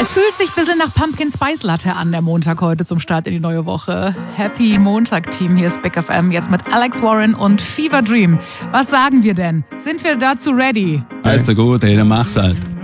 Es fühlt sich ein bisschen nach Pumpkin Spice Latte an, der Montag heute zum Start in die neue Woche. Happy Montag, Team. Hier ist Big FM, jetzt mit Alex Warren und Fever Dream. Was sagen wir denn? Sind wir dazu ready? Also gut, dann mach's halt.